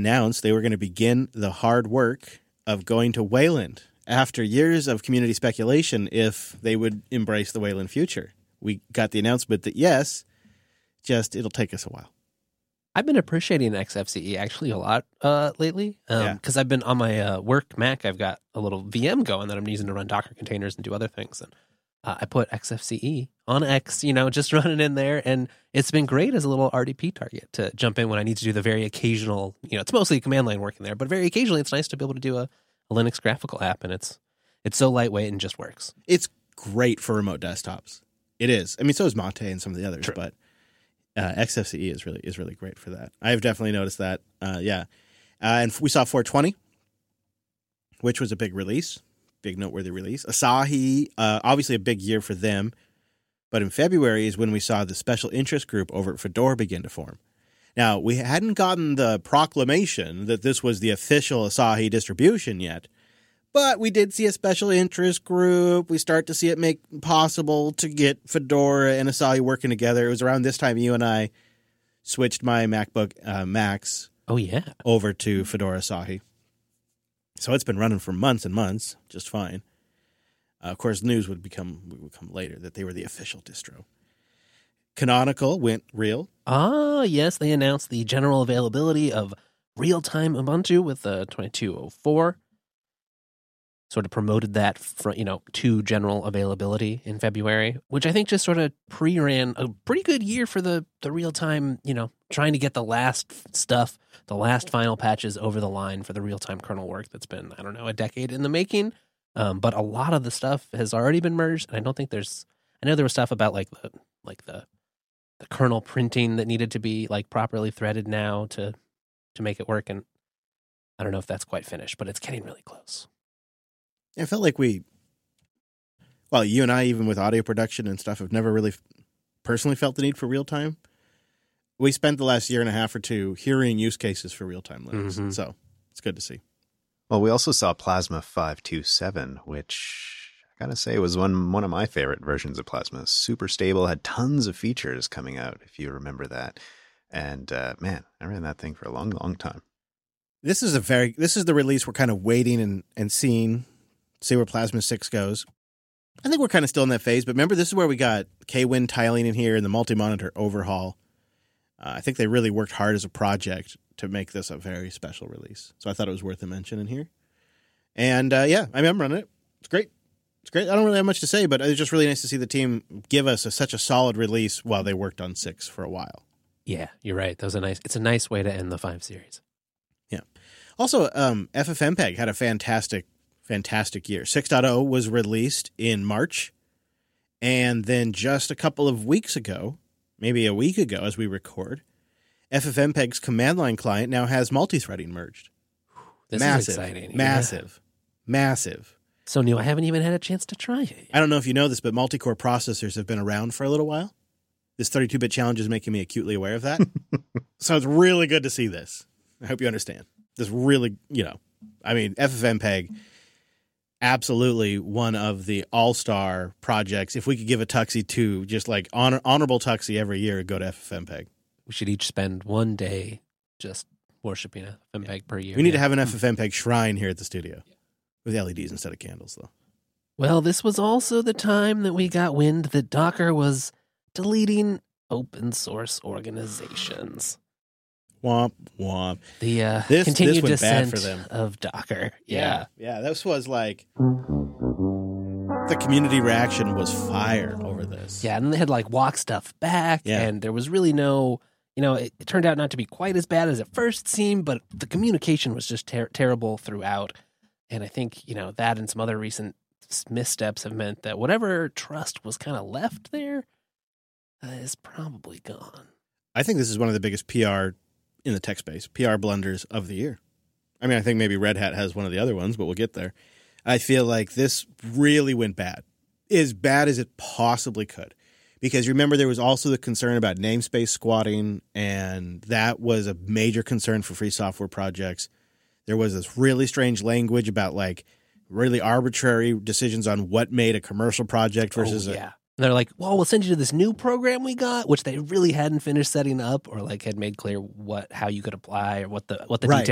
announced they were going to begin the hard work of going to Wayland after years of community speculation if they would embrace the Wayland future. We got the announcement that yes, just it'll take us a while. I've been appreciating XFCE actually a lot lately because I've been on my work Mac. I've got a little VM going that I'm using to run Docker containers and do other things. And I put XFCE on X, just running in there. And it's been great as a little RDP target to jump in when I need to do the very occasional, it's mostly command line work in there, but very occasionally it's nice to be able to do a Linux graphical app. And it's so lightweight and just works. It's great for remote desktops. It is. I mean, so is Mate and some of the others, but XFCE is really great for that. I have definitely noticed that. And we saw 420, which was a big release, big noteworthy release. Asahi, obviously a big year for them, but in February is when we saw the special interest group over at Fedora begin to form. Now, we hadn't gotten the proclamation that this was the official Asahi distribution yet, but we did see a special interest group. We start to see it make possible to get Fedora and Asahi working together. It was around this time you and I switched my MacBook Max over to Fedora Asahi. So it's been running for months and months, just fine. Of course, news would come later that they were the official distro. Canonical went real. Yes, they announced the general availability of real-time Ubuntu with 2204. Sort of promoted that to general availability in February, which I think just sort of pre-ran a pretty good year for the real-time, trying to get the last stuff, the last final patches over the line for the real-time kernel work that's been, a decade in the making. But a lot of the stuff has already been merged, and I know there was stuff about the kernel printing that needed to be properly threaded now to make it work, and I don't know if that's quite finished, but it's getting really close. I felt like you and I, even with audio production and stuff, have never really personally felt the need for real time. We spent the last year and a half or two hearing use cases for real time Linux, so it's good to see. Well, we also saw Plasma 527, which I gotta say was one of my favorite versions of Plasma. Super stable, had tons of features coming out, if you remember that. And man, I ran that thing for a long, long time. This is the release we're kind of waiting and seeing. See where Plasma 6 goes. I think we're kind of still in that phase, but remember, this is where we got Kwin tiling in here and the multi-monitor overhaul. I think they really worked hard as a project to make this a very special release. So I thought it was worth a mention in here. And I am running it. It's great. It's great. I don't really have much to say, but it's just really nice to see the team give us such a solid release while they worked on 6 for a while. Yeah, you're right. It's a nice way to end the 5 series. Yeah. Also, FFmpeg had a fantastic year. 6.0 was released in March, and then just a couple of weeks ago, maybe a week ago as we record, FFmpeg's command line client now has multi-threading merged. This is exciting. Massive. So, Neil, I haven't even had a chance to try it. I don't know if you know this, but multi-core processors have been around for a little while. This 32-bit challenge is making me acutely aware of that. So it's really good to see this. I hope you understand. This really, FFmpeg, absolutely one of the all-star projects. If we could give a Tuxie to just honorable Tuxie every year, go to FFmpeg. We should each spend one day just worshiping FFmpeg per year. We need to have an FFmpeg shrine here at the studio with LEDs instead of candles, though. Well, this was also the time that we got wind that Docker was deleting open source organizations. Womp, womp. The continued went descent bad for them. of Docker. Yeah, this was the community reaction was fire over this. Yeah, and they had walk stuff back, and there was really no, it turned out not to be quite as bad as it first seemed, but the communication was just terrible throughout. And I think, that and some other recent missteps have meant that whatever trust was kind of left there is probably gone. I think this is one of the biggest PR in the tech space, PR blunders of the year. I mean, I think maybe Red Hat has one of the other ones, but we'll get there. I feel like this really went bad, as bad as it possibly could. Because remember, there was also the concern about namespace squatting, and that was a major concern for free software projects. There was this really strange language about really arbitrary decisions on what made a commercial project versus And they're like, well, we'll send you to this new program we got, which they really hadn't finished setting up or had made clear how you could apply or what the details